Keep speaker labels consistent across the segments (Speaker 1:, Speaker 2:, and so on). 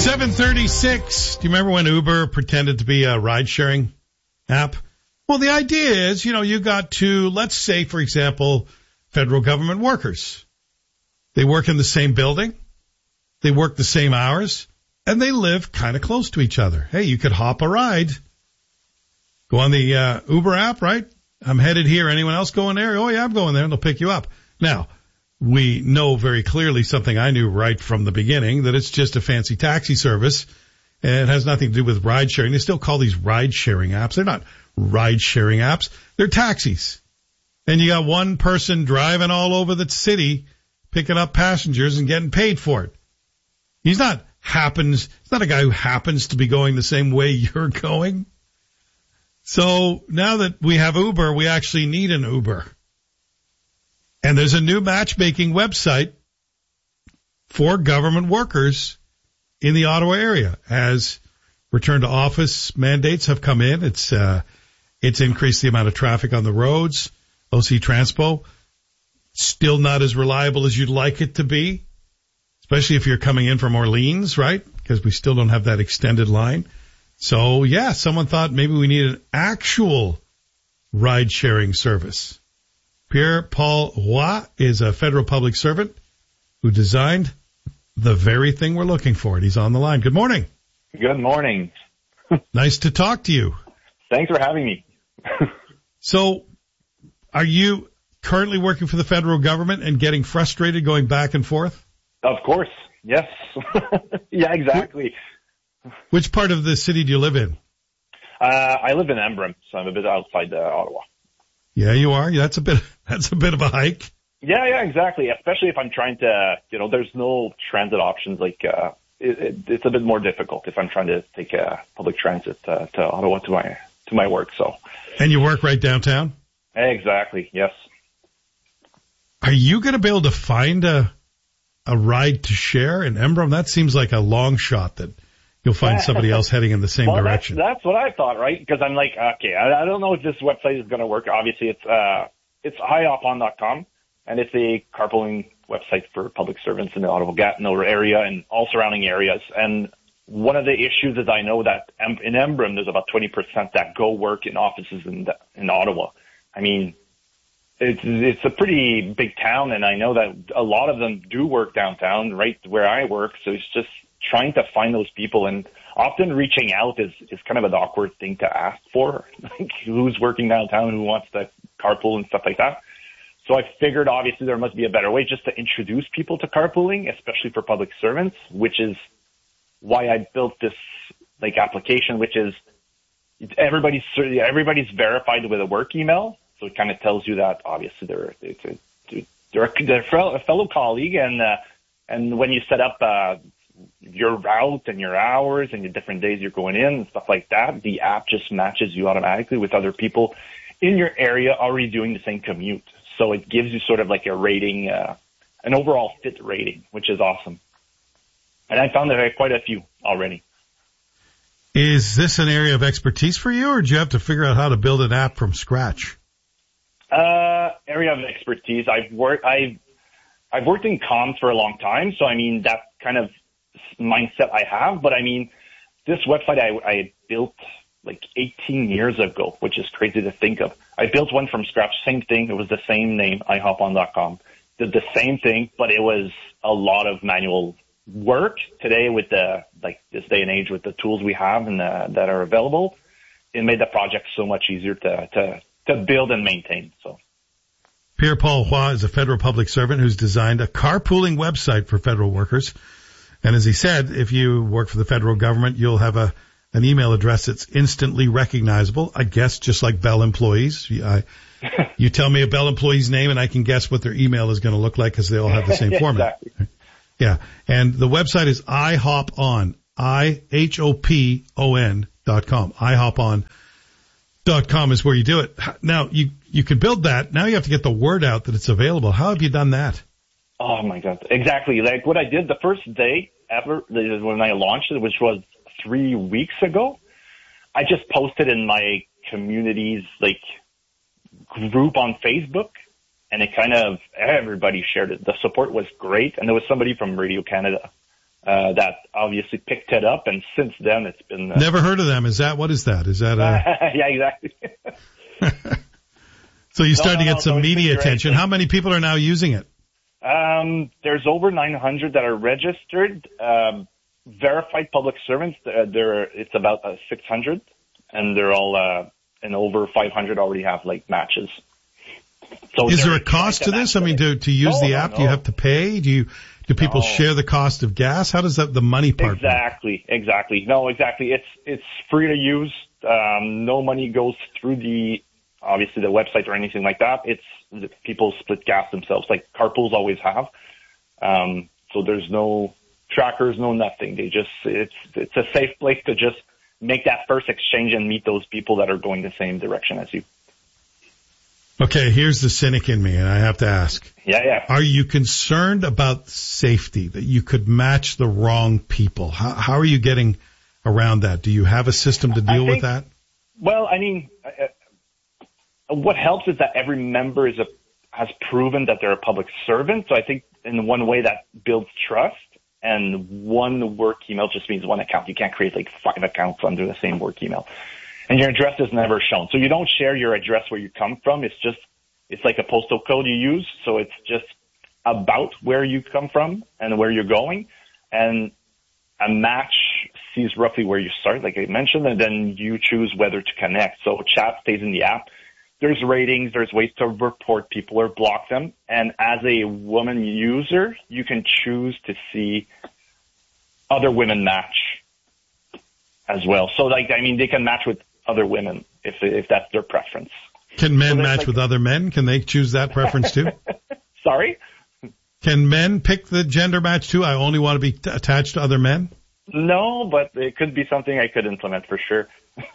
Speaker 1: 7:36. Do you remember when Uber pretended to be a ride-sharing app? Well, the idea is, you got to, let's say, for example, federal government workers. They work in the same building. They work the same hours. And they live kind of close to each other. Hey, you could hop a ride. Go on the Uber app, right? I'm headed here. Anyone else going there? Oh, yeah, I'm going there, and they'll pick you up. Now, we know very clearly something I knew right from the beginning, that it's just a fancy taxi service, and it has nothing to do with ride sharing. They still call these ride sharing apps. They're not ride sharing apps. They're taxis. And you got one person driving all over the city, picking up passengers and getting paid for it. He's not a guy who happens to be going the same way you're going. So now that we have Uber, we actually need an Uber. And there's a new matchmaking website for government workers in the Ottawa area as return to office mandates have come in. It's increased the amount of traffic on the roads. OC Transpo, still not as reliable as you'd like it to be, especially if you're coming in from Orleans, right? Because we still don't have that extended line. So, yeah, someone thought maybe we need an actual ride-sharing service. Pierre-Paul Roy is a federal public servant who designed the very thing we're looking for. And he's on the line. Good morning.
Speaker 2: Good morning.
Speaker 1: Nice to talk to you.
Speaker 2: Thanks for having me.
Speaker 1: So, are you currently working for the federal government and getting frustrated going back and forth?
Speaker 2: Of course. Yes. Yeah, exactly.
Speaker 1: Which part of the city do you live in?
Speaker 2: I live in Embrun, so I'm a bit outside Ottawa.
Speaker 1: Yeah, you are. That's a bit of a hike.
Speaker 2: Yeah, exactly. Especially if I'm trying to, there's no transit options. Like, it's a bit more difficult if I'm trying to take public transit to Ottawa to my work. So.
Speaker 1: And you work right downtown?
Speaker 2: Exactly. Yes.
Speaker 1: Are you going to be able to find a ride to share in Embrun? That seems like a long shot that you'll find somebody else heading in the same direction.
Speaker 2: That's what I thought, right? Because I'm like, okay, I don't know if this website is going to work. Obviously, it's ihopon.com, and it's a carpooling website for public servants in the Ottawa Gatineau area and all surrounding areas. And one of the issues is I know that in Embrun, there's about 20% that go work in offices in Ottawa. I mean, it's a pretty big town, and I know that a lot of them do work downtown, right where I work. So it's just trying to find those people, and often reaching out is kind of an awkward thing to ask for, like who's working downtown, who wants to carpool and stuff like that. So I figured obviously there must be a better way just to introduce people to carpooling, especially for public servants, which is why I built this application, which is everybody's verified with a work email. So it kind of tells you that obviously they're a fellow colleague, and when you set up your route and your hours and your different days you're going in and stuff like that, the app just matches you automatically with other people in your area already doing the same commute. So it gives you sort of like a rating, an overall fit rating, which is awesome. And I found that I had quite a few already.
Speaker 1: Is this an area of expertise for you, or do you have to figure out how to build an app from scratch?
Speaker 2: Area of expertise. I've worked in comms for a long time, so I mean that kind of mindset I have. But I mean, this website I built like 18 years ago, which is crazy to think of. I built one from scratch, same thing. It was the same name, ihopon.com. Did the same thing, but it was a lot of manual work. Today, with this day and age, with the tools we have and that are available, it made the project so much easier to build and maintain. So,
Speaker 1: Pierre-Paul Roy is a federal public servant who's designed a carpooling website for federal workers. And as he said, if you work for the federal government, you'll have an email address that's instantly recognizable, I guess, just like Bell employees. You tell me a Bell employee's name and I can guess what their email is going to look like because they all have the same format.
Speaker 2: Exactly.
Speaker 1: Yeah. And the website is ihopon, ihopon.com. ihopon.com is where you do it. Now, you can build that. Now you have to get the word out that it's available. How have you done that?
Speaker 2: Oh, my God. Exactly. Like what I did the first day ever when I launched it, which was 3 weeks ago, I just posted in my community's group on Facebook, and it kind of everybody shared it. The support was great, and there was somebody from Radio Canada that obviously picked it up, and since then it's been...
Speaker 1: Never heard of them. What is that? Is that
Speaker 2: yeah, exactly.
Speaker 1: So you started to get some media attention. How many people are now using it?
Speaker 2: There's over 900 that are registered. Verified public servants, it's about 600, and they're all, and over 500 already have like matches. So
Speaker 1: is there a cost to this? I mean, to use the app, do you have to pay? Do people share the cost of gas? How does the money part work?
Speaker 2: Exactly. No, exactly. It's free to use. No money goes through obviously the website or anything like that. People split gas themselves, like carpools always have. So there's no trackers, no nothing. It's a safe place to just make that first exchange and meet those people that are going the same direction as you.
Speaker 1: Okay, here's the cynic in me, and I have to ask.
Speaker 2: Yeah.
Speaker 1: Are you concerned about safety, that you could match the wrong people? How are you getting around that? Do you have a system to deal with that?
Speaker 2: Well, I mean, what helps is that every member has proven that they're a public servant. So I think in one way that builds trust. And one work email just means one account. You can't create like 5 accounts under the same work email. And your address is never shown. So you don't share your address where you come from. It's like a postal code you use. So it's just about where you come from and where you're going. And a match sees roughly where you start, like I mentioned, and then you choose whether to connect. So chat stays in the app. There's ratings, there's ways to report people or block them. And as a woman user, you can choose to see other women match as well. So they can match with other women if that's their preference.
Speaker 1: Can men match with other men? Can they choose that preference too?
Speaker 2: Sorry?
Speaker 1: Can men pick the gender match too? I only want to be attached to other men?
Speaker 2: No, but it could be something I could implement for sure.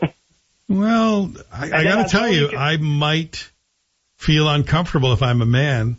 Speaker 1: Well, I got to tell you, I might feel uncomfortable if I'm a man.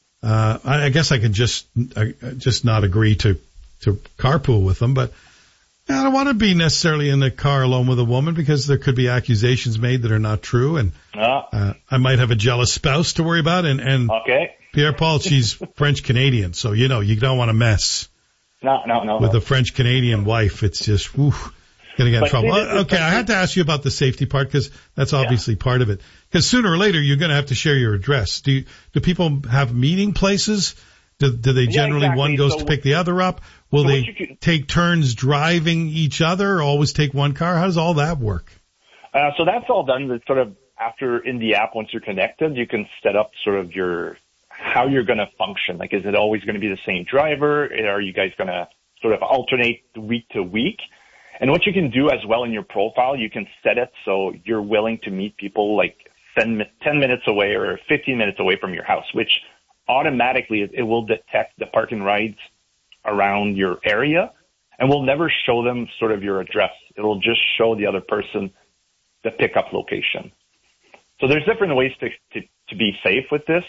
Speaker 1: I guess I can just not agree to carpool with them, but I don't want to be necessarily in the car alone with a woman because there could be accusations made that are not true, and I might have a jealous spouse to worry about. And
Speaker 2: okay.
Speaker 1: Pierre-Paul, she's French-Canadian, so you don't want to mess with a French-Canadian wife. It's just, going to get in trouble. Okay, I had to ask you about the safety part because that's obviously part of it. Because sooner or later you're going to have to share your address. Do people have meeting places? Do they generally one goes to pick the other up? Will they take turns driving each other or always take one car? How does all that work?
Speaker 2: So that's all done. It's sort of after in the app, once you're connected, you can set up sort of how you're going to function. Like, is it always going to be the same driver? Are you guys going to sort of alternate week to week? And what you can do as well in your profile, you can set it so you're willing to meet people like 10 minutes away or 15 minutes away from your house, which automatically it will detect the park and rides around your area and will never show them sort of your address. It'll just show the other person the pickup location. So there's different ways to be safe with this.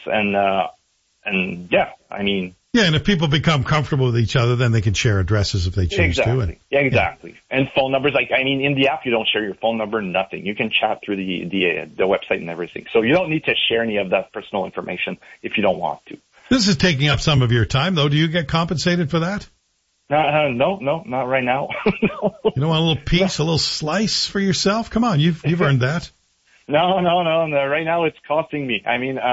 Speaker 2: And if people become comfortable with each other, then they can share addresses if they choose to. Exactly. And phone numbers, in the app, you don't share your phone number, nothing. You can chat through the website and everything. So you don't need to share any of that personal information if you don't want to.
Speaker 1: This is taking up some of your time, though. Do you get compensated for that?
Speaker 2: No, not right now. No.
Speaker 1: You don't want a little piece, a little slice for yourself? Come on, you've earned that.
Speaker 2: No. Right now it's costing me.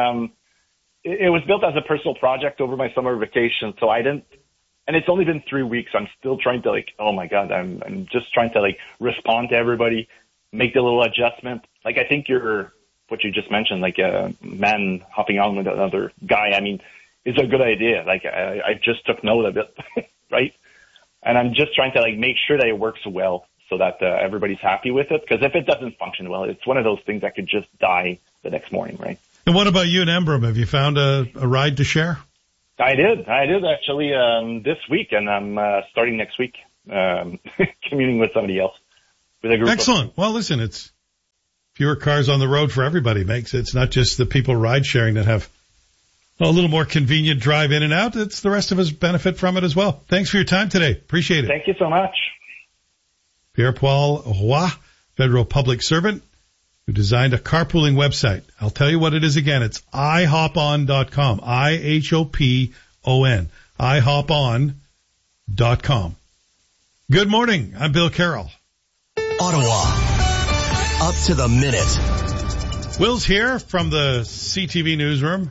Speaker 2: It was built as a personal project over my summer vacation, so I didn't, and it's only been 3 weeks. I'm still trying to oh my God, I'm just trying to respond to everybody, make the little adjustment. I think what you just mentioned, a man hopping on with another guy, is a good idea. I just took note of it, right? And I'm just trying to make sure that it works well so that everybody's happy with it. Because if it doesn't function well, it's one of those things that could just die the next morning, right?
Speaker 1: And what about you and Embrum? Have you found a ride to share?
Speaker 2: I did actually this week, and I'm starting next week commuting with somebody else with a group.
Speaker 1: Excellent. Well, listen, it's fewer cars on the road for everybody. It's not just the people ride sharing that have a little more convenient drive in and out. It's the rest of us benefit from it as well. Thanks for your time today. Appreciate it.
Speaker 2: Thank you so much.
Speaker 1: Pierre-Paul Roy, federal public servant, who designed a carpooling website. I'll tell you what it is again. It's ihopon.com. IHOPON. ihopon.com. Good morning. I'm Bill Carroll.
Speaker 3: Ottawa. Up to the minute.
Speaker 1: Will's here from the CTV newsroom.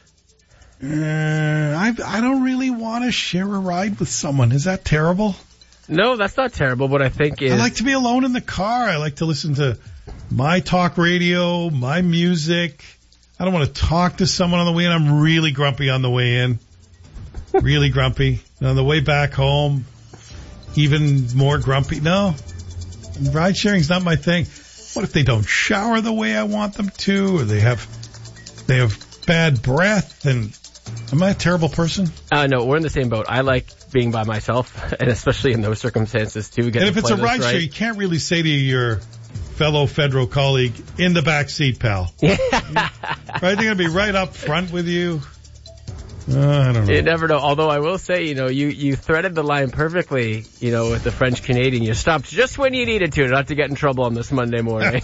Speaker 1: I don't really want to share a ride with someone. Is that terrible?
Speaker 4: No, that's not terrible. What I think is...
Speaker 1: I like to be alone in the car. I like to listen to my talk radio, my music. I don't want to talk to someone on the way in. I'm really grumpy on the way in. Really grumpy. And on the way back home, even more grumpy. No, ride sharing's not my thing. What if they don't shower the way I want them to, or they have bad breath? And am I a terrible person?
Speaker 4: No, we're in the same boat. I like being by myself, and especially in those circumstances too.
Speaker 1: And if it's a ride share, you can't really say to your fellow federal colleague, in the back seat, pal. Yeah. Right? They're going to be right up front with you. I don't know.
Speaker 4: You never know. Although I will say, you threaded the line perfectly, with the French Canadian. You stopped just when you needed to, not to get in trouble on this Monday morning.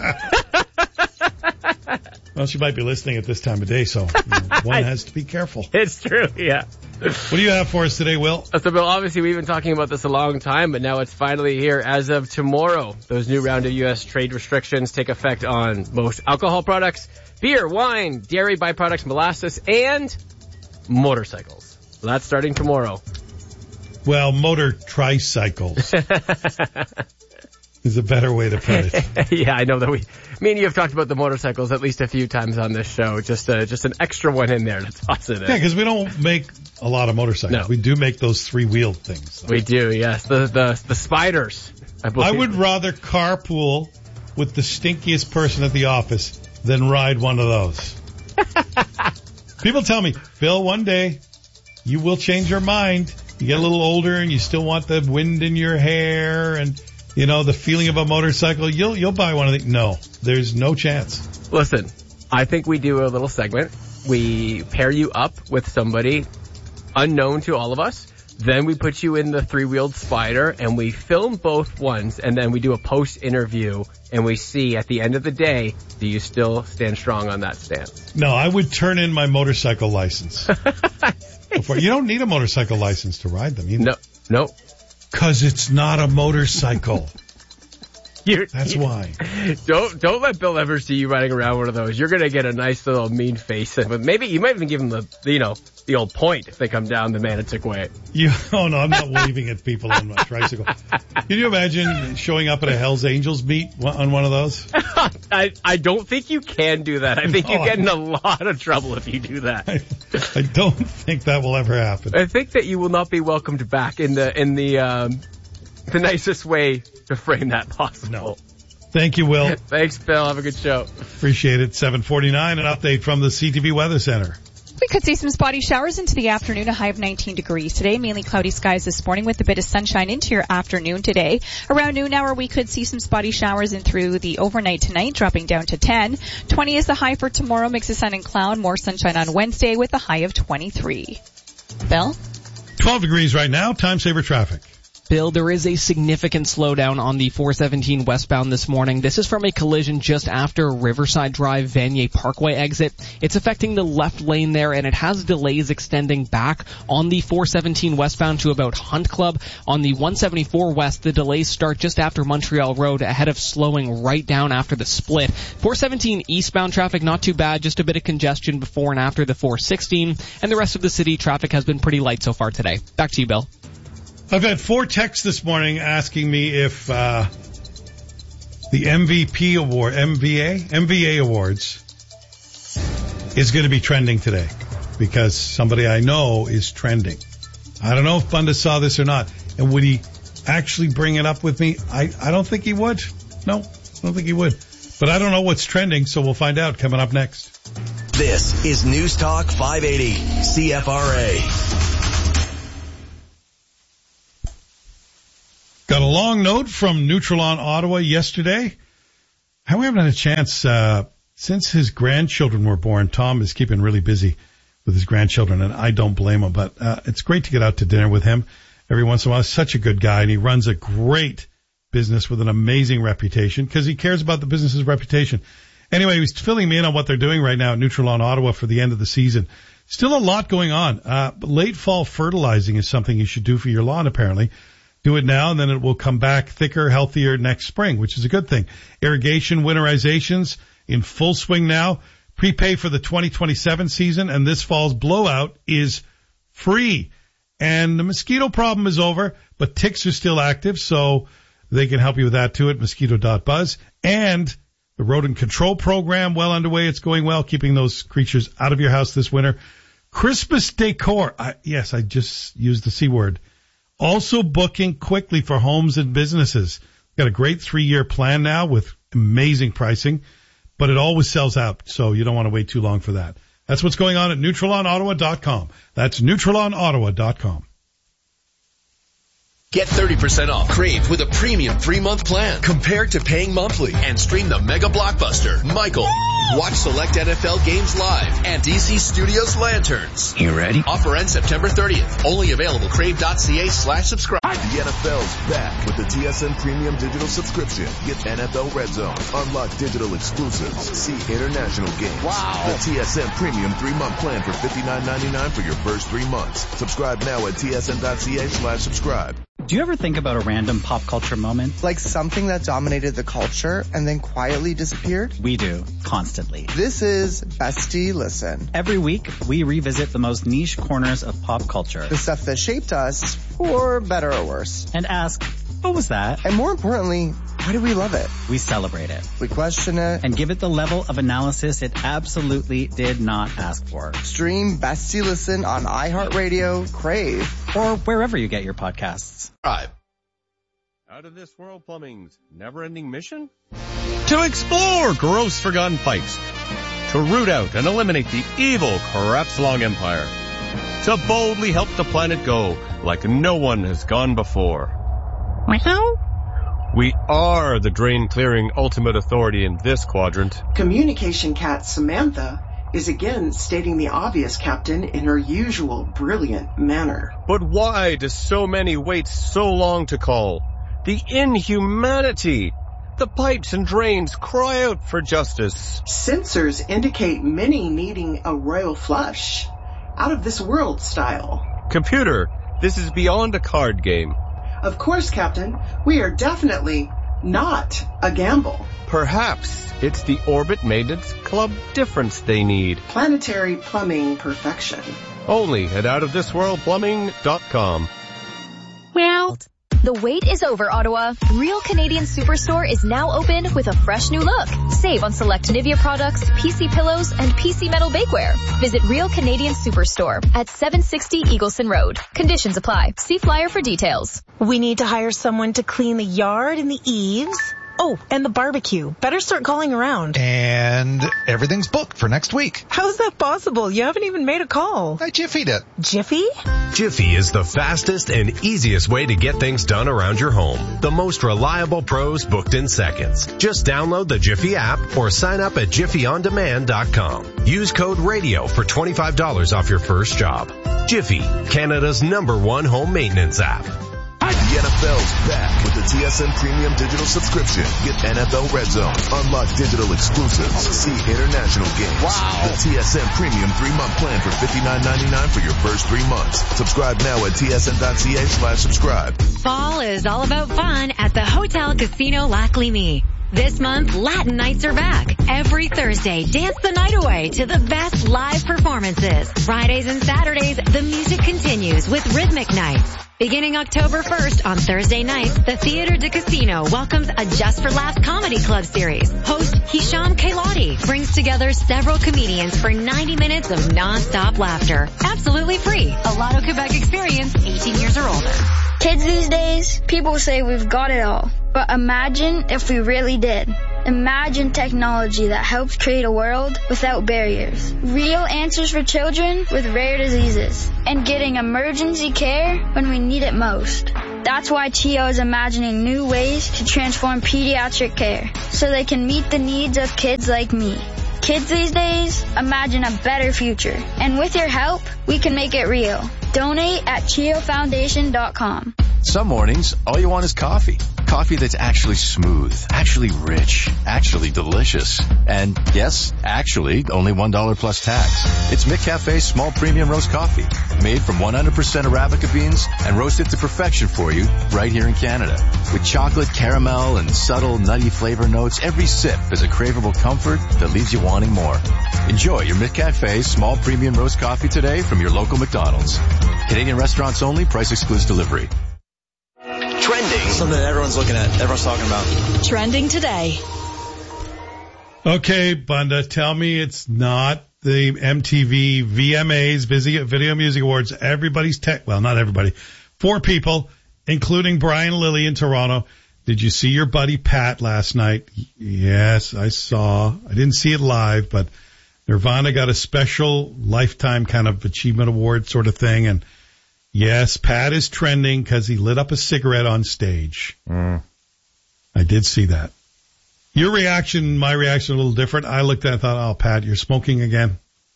Speaker 1: Well, she might be listening at this time of day, so one has to be careful.
Speaker 4: It's true, yeah.
Speaker 1: What do you have for us today, Will?
Speaker 4: So, Bill, obviously we've been talking about this a long time, but now it's finally here as of tomorrow. Those new round of U.S. trade restrictions take effect on most alcohol products, beer, wine, dairy byproducts, molasses, and motorcycles. So that's starting tomorrow.
Speaker 1: Well, motor tricycles is a better way to put it.
Speaker 4: Yeah, I know that me and you have talked about the motorcycles at least a few times on this show. Just an extra one in there to toss it in.
Speaker 1: Yeah, because we don't make a lot of motorcycles.
Speaker 4: No.
Speaker 1: We do make those three-wheeled things.
Speaker 4: We do, yes. The spiders.
Speaker 1: I would rather carpool with the stinkiest person at the office than ride one of those. People tell me, Phil, one day you will change your mind. You get a little older and you still want the wind in your hair and, the feeling of a motorcycle. You'll buy one of these. No, there's no chance.
Speaker 4: Listen, I think we do a little segment. We pair you up with somebody unknown to all of us. Then we put you in the three-wheeled Spider and we film both ones, and then we do a post-interview and we see at the end of the day, do you still stand strong on that stance?
Speaker 1: No, I would turn in my motorcycle license. You don't need a motorcycle license to ride them either.
Speaker 4: No.
Speaker 1: Because it's not a motorcycle. That's why.
Speaker 4: Don't let Bill ever see you riding around one of those. You're going to get a nice little mean face. But maybe you might even give them the old point if they come down the Manitic way.
Speaker 1: Oh no, I'm not waving at people on my tricycle. Can you imagine showing up at a Hell's Angels meet on one of those?
Speaker 4: I don't think you can do that. I think you get in a lot of trouble if you do that.
Speaker 1: I don't think that will ever happen.
Speaker 4: I think that you will not be welcomed back in the nicest way to frame that possible.
Speaker 1: No. Thank you, Will.
Speaker 4: Thanks, Bill. Have a good show.
Speaker 1: Appreciate it. 7:49, an update from the CTV Weather Center.
Speaker 5: We could see some spotty showers into the afternoon, a high of 19 degrees today. Mainly cloudy skies this morning with a bit of sunshine into your afternoon today. Around noon hour, we could see some spotty showers in through the overnight tonight, dropping down to 10. 20 is the high for tomorrow. Mix of sun and cloud. More sunshine on Wednesday with a high of 23. Bill?
Speaker 1: 12 degrees right now. Time saver traffic.
Speaker 6: Bill, there is a significant slowdown on the 417 westbound this morning. This is from a collision just after Riverside Drive Vanier Parkway exit. It's affecting the left lane there, and it has delays extending back on the 417 westbound to about Hunt Club. On the 174 west, the delays start just after Montreal Road, ahead of slowing right down after the split. 417 eastbound traffic, not too bad, just a bit of congestion before and after the 416. And the rest of the city, traffic has been pretty light so far today. Back to you, Bill.
Speaker 1: I've had 4 texts this morning asking me if the MVP award, MVA awards is going to be trending today because somebody I know is trending. I don't know if Bunda saw this or not. And would he actually bring it up with me? I don't think he would. No, I don't think he would. But I don't know what's trending, so we'll find out coming up next.
Speaker 3: This is News Talk 580, CFRA.
Speaker 1: Got a long note from Nutrilon Ottawa yesterday. We haven't had a chance since his grandchildren were born. Tom is keeping really busy with his grandchildren, and I don't blame him. But it's great to get out to dinner with him every once in a while. He's such a good guy, and he runs a great business with an amazing reputation because he cares about the business's reputation. Anyway, he's filling me in on what they're doing right now at Nutrilon Ottawa for the end of the season. Still a lot going on. Late fall fertilizing is something you should do for your lawn, apparently. Do it now, and then it will come back thicker, healthier next spring, which is a good thing. Irrigation winterizations in full swing now. Prepay for the 2027 season, and this fall's blowout is free. And the mosquito problem is over, but ticks are still active, so they can help you with that too at mosquito.buzz. And the rodent control program well underway. It's going well, keeping those creatures out of your house this winter. Christmas decor. Yes, I just used the C word. Also booking quickly for homes and businesses. Got a great 3-year plan now with amazing pricing, but it always sells out, so you don't want to wait too long for that. That's what's going on at NeutralonOttawa.com. That's NeutralonOttawa.com.
Speaker 3: Get 30% off Crave with a premium 3-month plan compared to paying monthly, and stream the mega blockbuster Michael. Watch select NFL games live and DC Studios Lanterns.
Speaker 7: You ready?
Speaker 3: Offer ends September 30th. Only available crave.ca/subscribe.
Speaker 8: The NFL's back with the TSN Premium Digital Subscription. Get NFL Red Zone, unlock digital exclusives, see international games.
Speaker 7: Wow.
Speaker 8: The TSN Premium 3-month plan for $59.99 for your first 3 months. Subscribe now at tsn.ca/subscribe.
Speaker 9: Do you ever think about a random pop culture moment?
Speaker 10: Like something that dominated the culture and then quietly disappeared?
Speaker 9: We do, constantly.
Speaker 10: This is Bestie Listen.
Speaker 9: Every week, we revisit the most niche corners of pop culture.
Speaker 10: The stuff that shaped us, for better or worse.
Speaker 9: And ask, what was that?
Speaker 10: And more importantly, why do we love it?
Speaker 9: We celebrate it.
Speaker 10: We question it.
Speaker 9: And give it the level of analysis it absolutely did not ask for.
Speaker 10: Stream Bestie Listen on iHeartRadio, Crave,
Speaker 9: or wherever you get your podcasts.
Speaker 11: Out of This World Plumbing's never-ending mission? To explore gross forgotten pipes. To root out and eliminate the evil Krebs-Long Empire. To boldly help the planet go like no one has gone before. We are the drain-clearing ultimate authority in this quadrant.
Speaker 12: Communication cat Samantha is again stating the obvious, Captain, in her usual brilliant manner.
Speaker 11: But why do so many wait so long to call? The inhumanity! The pipes and drains cry out for justice.
Speaker 12: Sensors indicate many needing a royal flush. Out of this world style.
Speaker 11: Computer, this is beyond a card game.
Speaker 12: Of course, Captain. We are definitely not a gamble.
Speaker 11: Perhaps it's the Orbit Maintenance Club difference they need.
Speaker 12: Planetary plumbing perfection.
Speaker 11: Only at outofthisworldplumbing.com.
Speaker 13: Well, the wait is over, Ottawa. Real Canadian Superstore is now open with a fresh new look. Save on select Nivea products, PC pillows, and PC metal bakeware. Visit Real Canadian Superstore at 760 Eagleson Road. Conditions apply. See flyer for details.
Speaker 14: We need to hire someone to clean the yard and the eaves. Oh, and the barbecue. Better start calling around.
Speaker 15: And everything's booked for next week.
Speaker 14: How's that possible? You haven't even made a call.
Speaker 15: I Jiffy'd it.
Speaker 14: Jiffy?
Speaker 16: Jiffy is the fastest and easiest way to get things done around your home. The most reliable pros booked in seconds. Just download the Jiffy app or sign up at jiffyondemand.com. Use code RADIO for $25 off your first job. Jiffy, Canada's #1 home maintenance app.
Speaker 8: The NFL's back with the TSN Premium Digital Subscription. Get NFL Red Zone, unlock digital exclusives, see international games.
Speaker 7: Wow.
Speaker 8: The TSN Premium 3-month plan for $59.99 for your first 3 months. Subscribe now at tsn.ca/subscribe.
Speaker 17: Fall is all about fun at the Hotel Casino Lac Lévis. This month, Latin nights are back. Every Thursday, dance the night away to the best live performances. Fridays and Saturdays, the music continues with rhythmic nights. Beginning October 1st on Thursday nights, the Theatre de Casino welcomes a Just for Laughs comedy club series. Host Hisham Kailati brings together several comedians for 90 minutes of non-stop laughter. Absolutely free. A Lotto Quebec experience, 18 years or older.
Speaker 18: Kids these days, people say we've got it all. But imagine if we really did. Imagine technology that helps create a world without barriers. Real answers for children with rare diseases. And getting emergency care when we need it most. That's why CHEO is imagining new ways to transform pediatric care so they can meet the needs of kids like me. Kids these days, imagine a better future. And with your help, we can make it real. Donate at CHEOFoundation.com.
Speaker 7: Some mornings, all you want is coffee. Coffee that's actually smooth, actually rich, actually delicious. And yes, actually, only $1 plus tax. It's McCafe's small premium roast coffee, made from 100% Arabica beans and roasted to perfection for you right here in Canada. With chocolate, caramel, and subtle nutty flavor notes, every sip is a craveable comfort that leaves you wanting more. Enjoy your McCafe small premium roast coffee today from your local McDonald's. Canadian restaurants only, price excludes delivery.
Speaker 19: Trending. Something everyone's looking at, everyone's talking about.
Speaker 14: Trending today.
Speaker 1: Okay, Bunda, tell me it's not the MTV VMAs, Video Music Awards. Everybody's well, not everybody. 4 people, including Brian Lilly in Toronto. Did you see your buddy Pat last night? Yes, I saw. I didn't see it live, but Nirvana got a special lifetime kind of achievement award sort of thing, and yes, Pat is trending because he lit up a cigarette on stage. I did see that. Your reaction, my reaction, a little different. I looked at it and thought, oh, Pat, you're smoking again.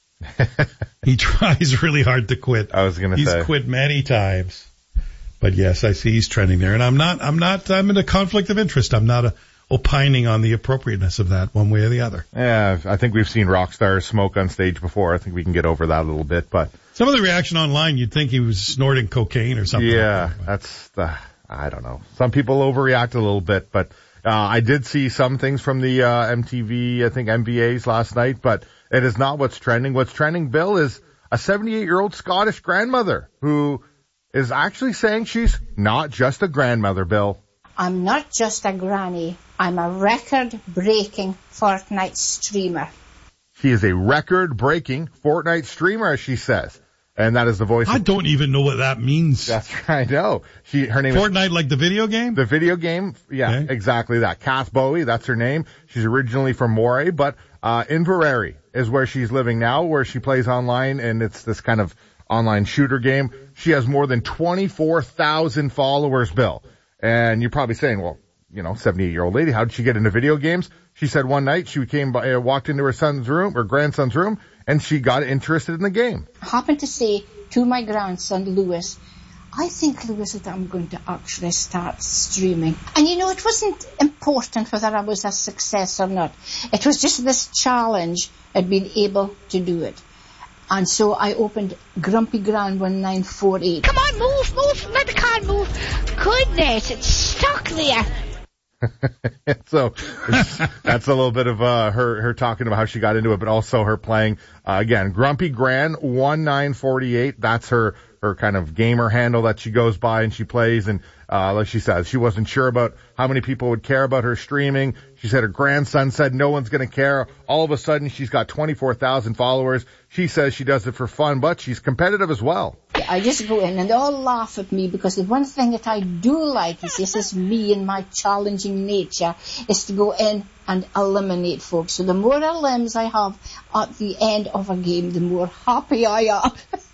Speaker 1: He tries really hard to quit.
Speaker 20: I was going to say.
Speaker 1: He's quit many times. But yes, I see he's trending there. And I'm in a conflict of interest. I'm not opining on the appropriateness of that one way or the other.
Speaker 20: Yeah, I think we've seen rock stars smoke on stage before. I think we can get over that a little bit, but
Speaker 1: some of the reaction online, you'd think he was snorting cocaine or something.
Speaker 20: Yeah, I don't know. Some people overreact a little bit, but I did see some things from the MTV, I think MVAs last night, but it is not what's trending. What's trending, Bill, is a 78-year-old Scottish grandmother who is actually saying she's not just a grandmother, Bill.
Speaker 21: I'm not just a granny. I'm a record-breaking Fortnite streamer.
Speaker 20: She is a record-breaking Fortnite streamer, as she says. And that is the voice.
Speaker 1: I don't even know what that means.
Speaker 20: That's right. I know. Her name
Speaker 1: Fortnite,
Speaker 20: is
Speaker 1: like the video game?
Speaker 20: The video game. Yeah, okay. Exactly that. Kath Bowie, that's her name. She's originally from Moray, but Inverary is where she's living now, where she plays online, and it's this kind of online shooter game. She has more than 24,000 followers, Bill. And you're probably saying, well, 78-year-old lady, how did she get into video games? She said one night she walked into her grandson's room, and she got interested in the game.
Speaker 21: I happened to say to my grandson, Lewis, I think, Lewis, that I'm going to actually start streaming. And it wasn't important whether I was a success or not. It was just this challenge at being able to do it. And so I opened Grumpy Grand 1948.
Speaker 22: Come on, move, let the car move. Goodness, it's stuck there.
Speaker 20: So that's a little bit of her talking about how she got into it, but also her playing, again, Grumpy Gran 1948. That's her kind of gamer handle that she goes by, and she plays. And like she says, she wasn't sure about how many people would care about her streaming. She said her grandson said no one's going to care. All of a sudden, she's got 24,000 followers. She says she does it for fun, but she's competitive as well.
Speaker 21: I just go in and they all laugh at me because the one thing that I do like is this is me and my challenging nature is to go in and eliminate folks. So the more elims I have at the end of a game, the more happy I am.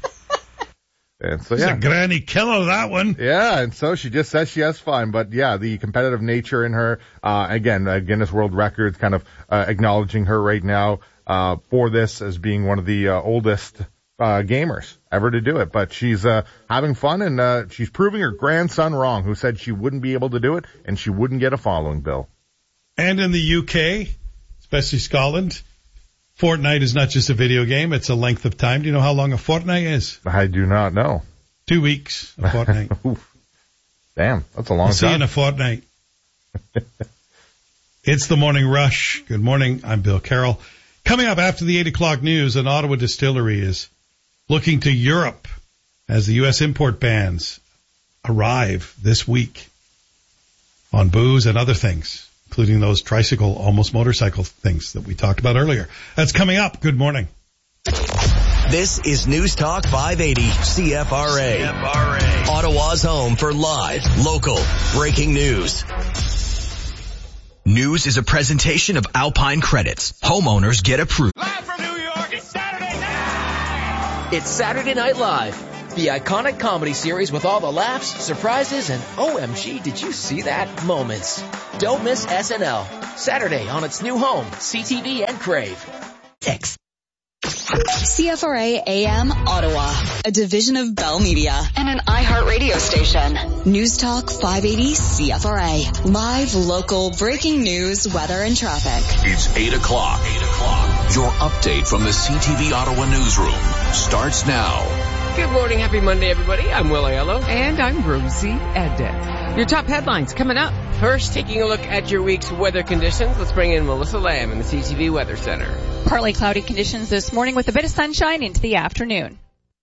Speaker 20: And so,
Speaker 1: yeah. It's a granny killer, that one.
Speaker 20: Yeah, and so she just says she has fun. But, yeah, the competitive nature in her, again, Guinness World Records kind of acknowledging her right now for this as being one of the oldest gamers ever to do it. But she's having fun, and she's proving her grandson wrong, who said she wouldn't be able to do it, and she wouldn't get a following, Bill.
Speaker 1: And in the UK, especially Scotland, Fortnite is not just a video game, it's a length of time. Do you know how long a fortnight is?
Speaker 20: I do not know.
Speaker 1: 2 weeks, a fortnight.
Speaker 20: Damn, that's a long time.
Speaker 1: See you in a fortnight. It's the Morning Rush. Good morning, I'm Bill Carroll. Coming up after the 8 o'clock news, an Ottawa distillery is looking to Europe as the U.S. import bans arrive this week on booze and other things, including those tricycle, almost motorcycle things that we talked about earlier. That's coming up. Good morning.
Speaker 3: This is News Talk 580 CFRA. Ottawa's home for live, local, breaking news. News is a presentation of Alpine Credits. Homeowners get approved.
Speaker 23: Live from New York, it's Saturday Night!
Speaker 24: It's Saturday Night Live, the iconic comedy series with all the laughs, surprises, and OMG, did you see that moments. Don't miss SNL. Saturday on its new home, CTV and Crave. 6.
Speaker 2: CFRA AM Ottawa, a division of Bell Media and an iHeartRadio station. News Talk 580 CFRA. Live, local, breaking news, weather, and traffic.
Speaker 3: It's 8 o'clock. Your update from the CTV Ottawa newsroom starts now.
Speaker 4: Good morning. Happy Monday, everybody. I'm Will Aiello.
Speaker 5: And I'm Rosie Edda. Your top headlines coming up.
Speaker 4: First, taking a look at your week's weather conditions, let's bring in Melissa Lamb in the CTV Weather Center.
Speaker 6: Partly cloudy conditions this morning with a bit of sunshine into the afternoon.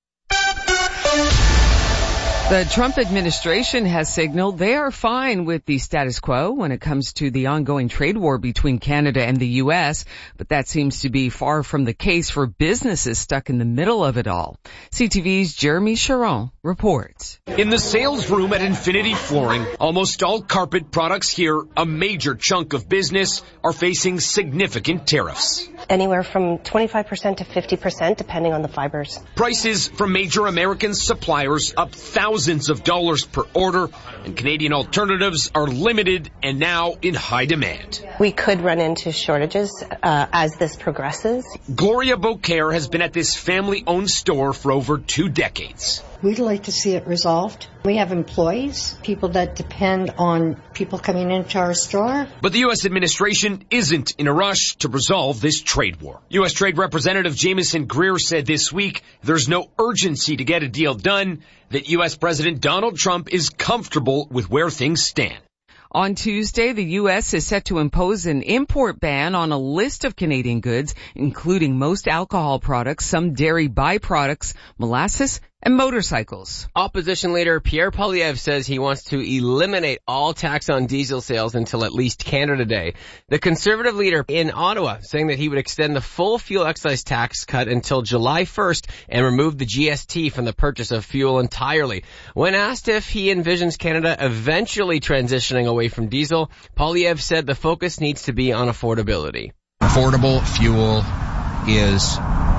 Speaker 5: The Trump administration has signaled they are fine with the status quo when it comes to the ongoing trade war between Canada and the U.S., but that seems to be far from the case for businesses stuck in the middle of it all. CTV's Jeremy Charon reports.
Speaker 25: In the sales room at Infinity Flooring, almost all carpet products here, a major chunk of business, are facing significant tariffs.
Speaker 26: Anywhere from 25% to 50%, depending on the fibers.
Speaker 25: Prices from major American suppliers up thousands of dollars per order, and Canadian alternatives are limited and now in high demand.
Speaker 26: We could run into shortages as this progresses.
Speaker 25: Gloria Beaucaire has been at this family-owned store for over 2 decades.
Speaker 27: We'd like to see it resolved. We have employees, people that depend on people coming into our store.
Speaker 25: But the U.S. administration isn't in a rush to resolve this trade war. U.S. Trade Representative Jameson Greer said this week there's no urgency to get a deal done, that U.S. President Donald Trump is comfortable with where things stand.
Speaker 5: On Tuesday, the U.S. is set to impose an import ban on a list of Canadian goods, including most alcohol products, some dairy byproducts, molasses, and motorcycles.
Speaker 4: Opposition leader Pierre Poilievre says he wants to eliminate all tax on diesel sales until at least Canada Day. The Conservative leader in Ottawa saying that he would extend the full fuel excise tax cut until July 1st and remove the GST from the purchase of fuel entirely. When asked if he envisions Canada eventually transitioning away from diesel, Poilievre said the focus needs to be on affordability.
Speaker 28: Affordable fuel is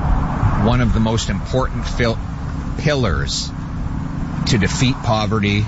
Speaker 28: one of the most important pillars to defeat poverty,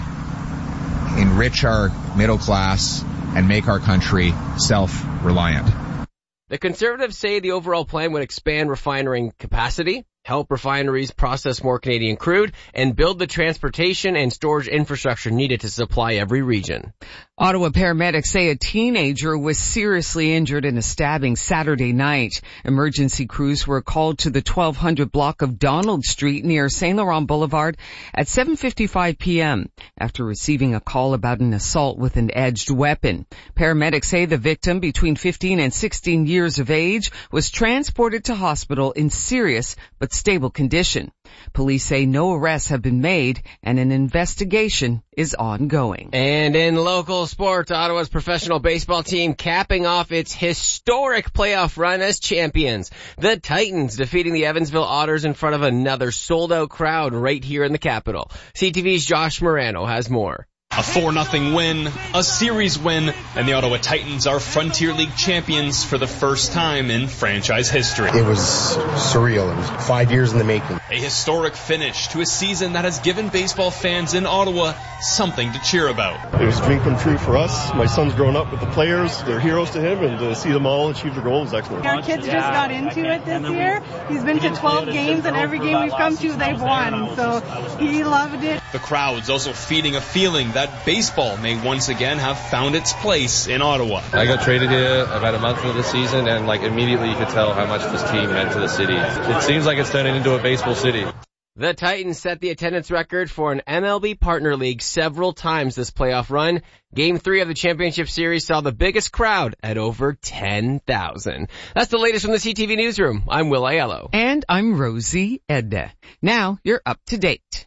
Speaker 28: enrich our middle class, and make our country self-reliant.
Speaker 4: The Conservatives say the overall plan would expand refinery capacity, help refineries process more Canadian crude, and build the transportation and storage infrastructure needed to supply every region.
Speaker 5: Ottawa paramedics say a teenager was seriously injured in a stabbing Saturday night. Emergency crews were called to the 1200 block of Donald Street near St. Laurent Boulevard at 7:55 p.m. after receiving a call about an assault with an edged weapon. Paramedics say the victim, between 15 and 16 years of age, was transported to hospital in serious but stable condition. Police say no arrests have been made and an investigation is ongoing.
Speaker 4: And in local sports, Ottawa's professional baseball team capping off its historic playoff run as champions. The Titans defeating the Evansville Otters in front of another sold-out crowd right here in the capital. CTV's Josh Morano has more.
Speaker 29: A 4-0 win, a series win, and the Ottawa Titans are Frontier League champions for the first time in franchise history.
Speaker 30: It was surreal. It was 5 years in the making.
Speaker 29: A historic finish to a season that has given baseball fans in Ottawa something to cheer about.
Speaker 31: It was a dream come true for us. My son's grown up with the players. They're heroes to him, and to see them all achieve their goal was excellent.
Speaker 32: Our kids just got into it this year. He's been to 12 games, and every game we've come to, they've won. So he loved it.
Speaker 29: The crowd's also feeding a feeling that baseball may once again have found its place in Ottawa.
Speaker 33: I got traded here about a month into the season, and immediately you could tell how much this team meant to the city. It seems like it's turning into a baseball city.
Speaker 4: The Titans set the attendance record for an MLB partner league several times this playoff run. Game 3 of the championship series saw the biggest crowd at over 10,000. That's the latest from the CTV Newsroom. I'm Will Aiello.
Speaker 5: And I'm Rosie Edda. Now you're up to date.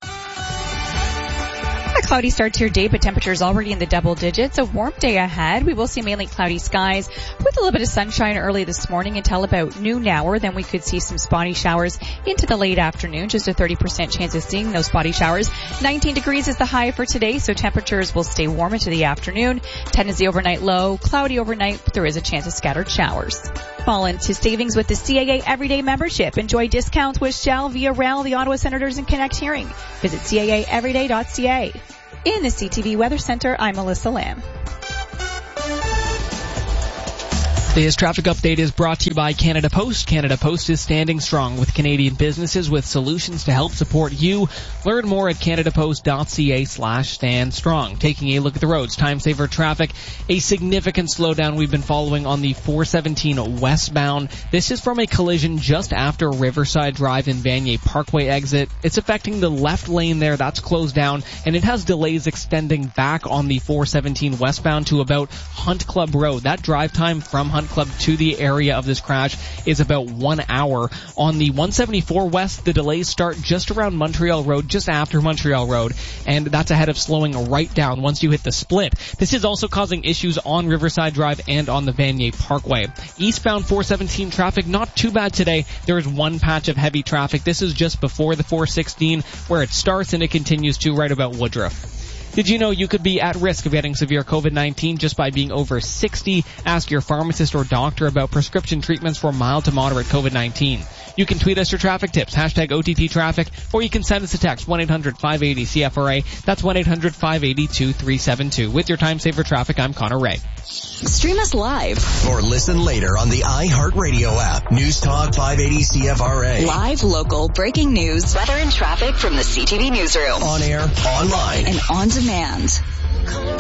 Speaker 6: A cloudy start to your day, but temperatures already in the double digits. A warm day ahead. We will see mainly cloudy skies with a little bit of sunshine early this morning until about noon hour. Then we could see some spotty showers into the late afternoon. Just a 30% chance of seeing those spotty showers. 19 degrees is the high for today, so temperatures will stay warm into the afternoon. 10 is the overnight low. Cloudy overnight, but there is a chance of scattered showers. Fall into savings with the CAA Everyday membership. Enjoy discounts with Shell, Via Rail, the Ottawa Senators, and Connect Hearing. Visit caaeveryday.ca. In the CTV Weather Center, I'm Melissa Lamb.
Speaker 7: This traffic update is brought to you by Canada Post. Canada Post is standing strong with Canadian businesses with solutions to help support you. Learn more at canadapost.ca/standstrong. Taking a look at the roads, time saver traffic, a significant slowdown we've been following on the 417 westbound. This is from a collision just after Riverside Drive and Vanier Parkway exit. It's affecting the left lane there. That's closed down, and it has delays extending back on the 417 westbound to about Hunt Club Road. That drive time from Hunt Club to the area of this crash is about 1 hour. On the 174 west, the delays start just around Montreal Road, just after Montreal Road, and that's ahead of slowing right down once you hit the split. This is also causing issues on Riverside Drive and on the Vanier Parkway. Eastbound 417 traffic, not too bad today. There is one patch of heavy traffic. This is just before the 416 where it starts and it continues to right about Woodruff. Did you know you could be at risk of getting severe COVID-19 just by being over 60? Ask your pharmacist or doctor about prescription treatments for mild to moderate COVID-19. You can tweet us your traffic tips, hashtag OTT traffic, or you can send us a text, 1-800-580-CFRA. That's 1-800-582-372. With your time saver traffic, I'm Connor Ray.
Speaker 2: Stream us live
Speaker 3: or listen later on the iHeartRadio app. News Talk 580 CFRA.
Speaker 2: Live, local, breaking news, weather and traffic from the CTV newsroom.
Speaker 3: On air, online,
Speaker 2: and on demand.